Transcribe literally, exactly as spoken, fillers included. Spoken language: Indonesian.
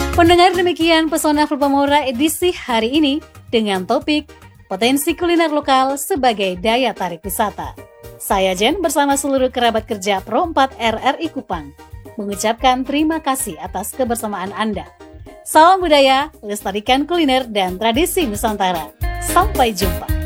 Pendengar, demikian Pesona Fulpamora edisi hari ini dengan topik potensi kuliner lokal sebagai daya tarik wisata. Saya Jen bersama seluruh kerabat kerja Pro empat R R I Kupang mengucapkan terima kasih atas kebersamaan Anda. Salam budaya, lestarikan kuliner dan tradisi Nusantara. Sampai jumpa.